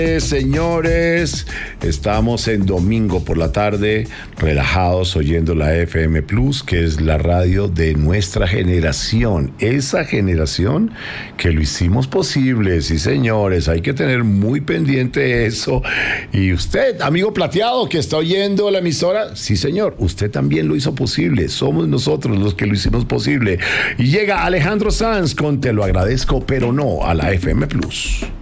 Señores, estamos en domingo por la tarde, relajados oyendo la FM Plus, que es la radio de nuestra generación, esa generación que lo hicimos posible. Sí, señores, hay que tener muy pendiente eso. Y usted, amigo plateado que está oyendo la emisora, sí, señor, usted también lo hizo posible. Somos nosotros los que lo hicimos posible. Y llega Alejandro Sanz con Te lo agradezco, pero no, a la FM Plus.